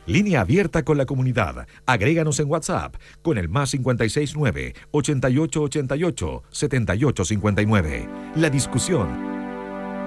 Línea abierta con la comunidad. Agréganos en WhatsApp con el +569 8888 7859. La discusión